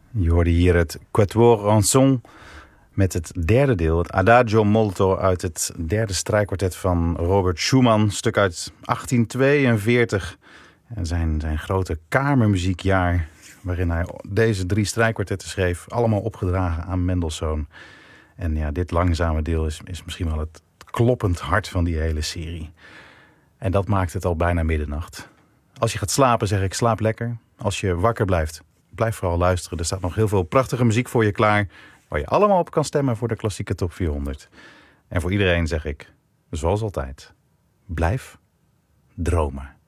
Je hoorde hier het Quatuor Rançon met het derde deel, het Adagio molto uit het derde strijkkwartet van Robert Schumann, stuk uit 1842. En zijn grote kamermuziekjaar, waarin hij deze 3 strijkkwartetten schreef, allemaal opgedragen aan Mendelssohn. En ja, dit langzame deel is misschien wel het kloppend hart van die hele serie. En dat maakt het al bijna middernacht. Als je gaat slapen, zeg ik, slaap lekker. Als je wakker blijft, blijf vooral luisteren. Er staat nog heel veel prachtige muziek voor je klaar, waar je allemaal op kan stemmen voor de klassieke top 400. En voor iedereen zeg ik, zoals altijd, blijf dromen.